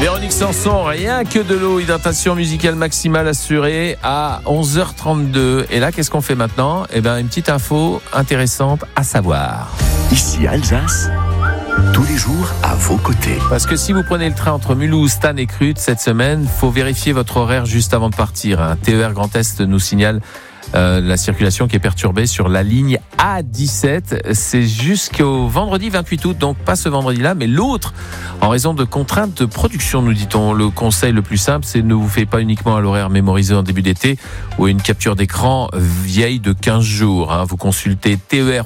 Véronique Sanson, rien que de l'eau, hydratation musicale maximale assurée à 11h32. Et là, qu'est-ce qu'on fait maintenant ? Eh bien, une petite info intéressante à savoir. Ici Alsace, tous les jours à vos côtés. Parce que si vous prenez le train entre Mulhouse, Stan et Crute cette semaine, faut vérifier votre horaire juste avant de partir. Un TER Grand Est nous signale la circulation qui est perturbée sur la ligne A17. C'est jusqu'au vendredi 28 août, donc pas ce vendredi-là, mais l'autre, en raison de contraintes de production, nous dit-on. Le conseil le plus simple, c'est ne vous faites pas uniquement à l'horaire mémorisé en début d'été ou une capture d'écran vieille de 15 jours. Vous consultez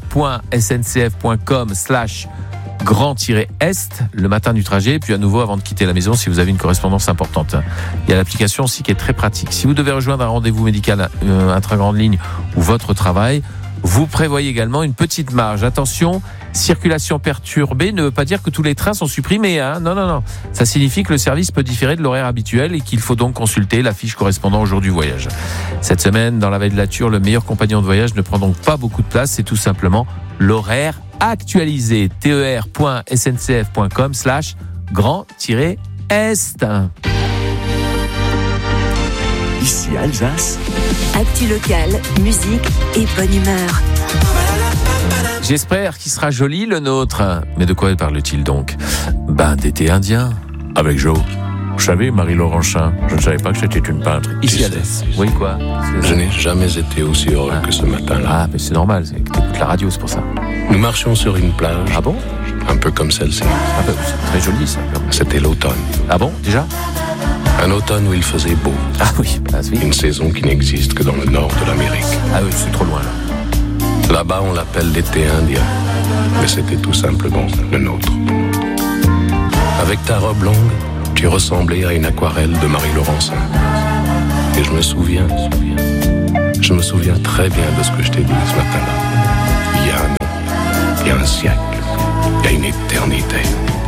ter.sncf.com/grand-est le matin du trajet, puis à nouveau avant de quitter la maison si vous avez une correspondance importante. Il y a l'application aussi qui est très pratique. Si vous devez rejoindre un rendez-vous médical, un train grande ligne ou votre travail, vous prévoyez également une petite marge. Attention, circulation perturbée ne veut pas dire que tous les trains sont supprimés. Non. Ça signifie que le service peut différer de l'horaire habituel et qu'il faut donc consulter la fiche correspondant au jour du voyage. Cette semaine, dans la Vallée de la Thur, le meilleur compagnon de voyage ne prend donc pas beaucoup de place. C'est tout simplement l'horaire actualisé. ter.sncf.com/grand-est. Ici Alsace, actu locale, musique et bonne humeur. J'espère qu'il sera joli le nôtre. Mais de quoi parle-t-il donc ? D'été indien, avec Joe. Vous savez, Marie-Laure Ranchin, je ne savais pas que c'était une peintre. Ici à l'Est. Oui, quoi ? Je n'ai jamais été aussi heureux que ce matin-là. Mais c'est normal, c'est que t'écoutes la radio, c'est pour ça. Nous marchions sur une plage. Ah bon ? Un peu comme celle-ci. C'est très joli, ça. C'était l'automne. Ah bon, déjà ? Un automne où il faisait beau. Ah oui. Une saison qui n'existe que dans le nord de l'Amérique. Ah oui, c'est trop loin, là. Là-bas, on l'appelle l'été indien. Mais c'était tout simplement le nôtre. Avec ta robe longue, tu ressemblais à une aquarelle de Marie-Laurencin. Et je me souviens très bien de ce que je t'ai dit ce matin-là. Il y a un siècle, il y a une éternité.